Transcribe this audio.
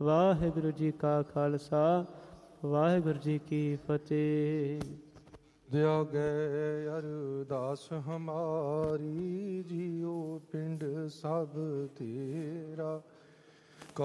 ਵਾਹਿਗੁਰੂ ਜੀ ਕਾ ਖਾਲਸਾ ਵਾਹਿਗੁਰੂ ਜੀ ਕੀ ਫਤਿਹ। ਦਿਆ ਗਏ ਅਰਦਾਸ ਹਮਾਰੀ, ਜੀਓ ਪਿੰਡ ਸਭ ਤੇਰਾ।